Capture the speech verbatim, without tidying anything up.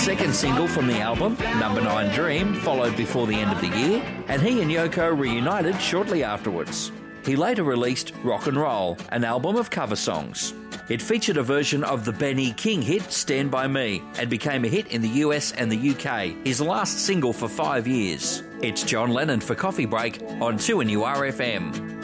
second single from the album, Number Nine Dream, followed before the end of the year, and he and Yoko reunited shortly afterwards. He later released Rock and Roll, an album of cover songs. It featured a version of the Benny King hit Stand By Me and became a hit in the U S and the U K, his last single for five years. It's John Lennon for Coffee Break on two N U R F M.